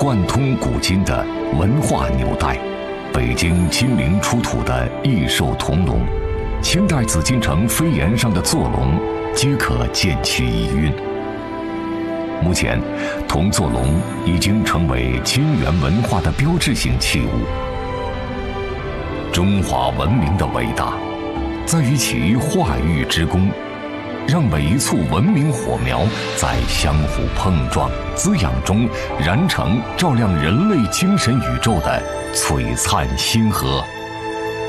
贯通古今的文化纽带，北京金陵出土的异兽铜龙，清代紫禁城飞檐上的坐龙，皆可见其遗韵。目前，铜坐龙已经成为金元文化的标志性器物。中华文明的伟大，在于其化育之功，让每一簇文明火苗在相互碰撞、滋养中燃成照亮人类精神宇宙的璀璨星河。